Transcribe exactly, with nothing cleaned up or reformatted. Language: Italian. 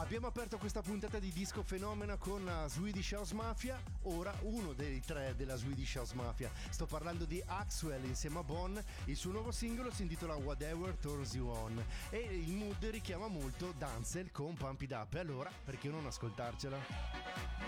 Abbiamo aperto questa puntata di Disco Fenomena con uh, Swedish House Mafia, ora uno dei tre della Swedish House Mafia. Sto parlando di Axwell insieme a Bon, il suo nuovo singolo si intitola Whatever Turns You On e il mood richiama molto Danzel con Pump It Up, e allora perché non ascoltarcela?